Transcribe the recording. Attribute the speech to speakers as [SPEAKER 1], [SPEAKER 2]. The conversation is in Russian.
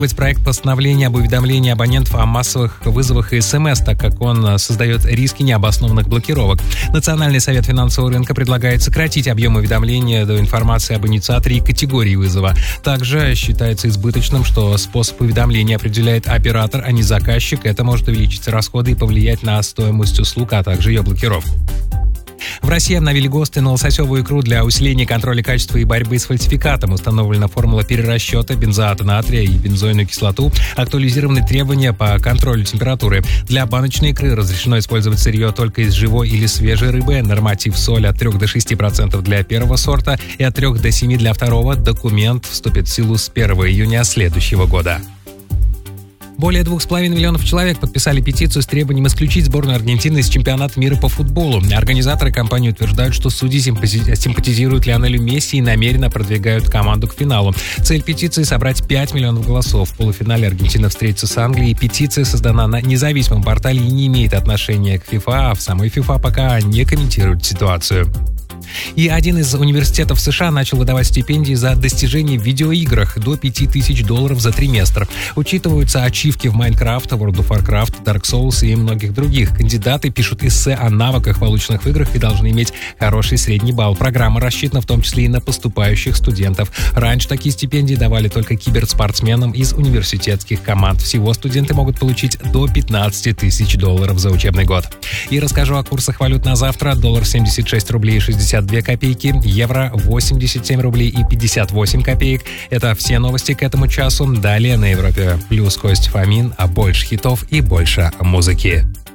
[SPEAKER 1] Проект постановления об уведомлении абонентов о массовых вызовах и СМС, так как он создает риски необоснованных блокировок. Национальный совет финансового рынка предлагает сократить объем уведомления до информации об инициаторе и категории вызова. Также считается избыточным, что способ уведомления определяет оператор, а не заказчик. Это может увеличить расходы и повлиять на стоимость услуг, а также ее блокировку. В России обновили ГОСТы на лососевую икру для усиления контроля качества и борьбы с фальсификатом. Установлена формула перерасчета бензоата натрия и бензойную кислоту. Актуализированы требования по контролю температуры. Для баночной икры разрешено использовать сырье только из живой или свежей рыбы. Норматив соль от 3 до 6% для первого сорта и от 3 до 7 для второго. Документ вступит в силу с 1 июня следующего года. Более 2,5 миллионов человек подписали петицию с требованием исключить сборную Аргентины из чемпионата мира по футболу. Организаторы кампании утверждают, что судьи симпатизируют Лионелю Месси и намеренно продвигают команду к финалу. Цель петиции — собрать 5 миллионов голосов. В полуфинале Аргентина встретится с Англией. Петиция создана на независимом портале и не имеет отношения к ФИФА, а в самой ФИФА пока не комментирует ситуацию. И один из университетов США начал выдавать стипендии за достижения в видеоиграх до $5000 за триместр. Учитываются ачивки в Minecraft, World of Warcraft, Dark Souls и многих других. Кандидаты пишут эссе о навыках, полученных в играх, и должны иметь хороший средний балл. Программа рассчитана в том числе и на поступающих студентов. Раньше такие стипендии давали только киберспортсменам из университетских команд. Всего студенты могут получить до $15 000 за учебный год. И расскажу о курсах валют на завтра. Доллар 76 рублей 62 копейки, евро 87 рублей и 58 копеек. Это все новости к этому часу. Далее на Европе Плюс Костя Фомин, а больше хитов и больше музыки.